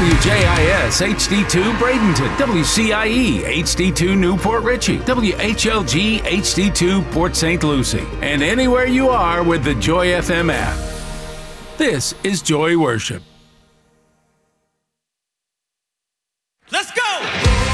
WJIS HD2 Bradenton, WCIE HD2 Newport Richey, WHLG HD2 Port St. Lucie, and anywhere you are with the Joy FM app. This is Joy Worship.